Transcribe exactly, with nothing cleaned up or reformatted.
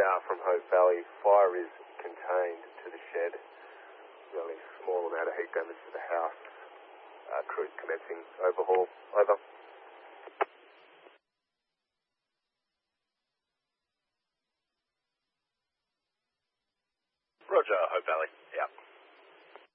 R from Hope Valley. Fire is contained to the shed. There's only a small amount of heat damage to the house. Uh, crews commencing overhaul. Over. Roger, Hope Valley. Out.